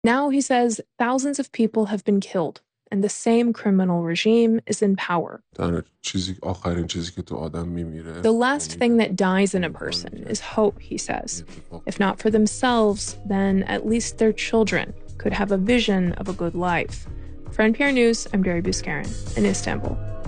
Now, he says, thousands of people have been killed, and the same criminal regime is in power. آخرین چیزی که تو آدم میمیره The last thing that dies in a person is hope, he says. If not for themselves, then at least their children could have a vision of a good life. For NPR News, I'm Deri Bouskaran in Istanbul.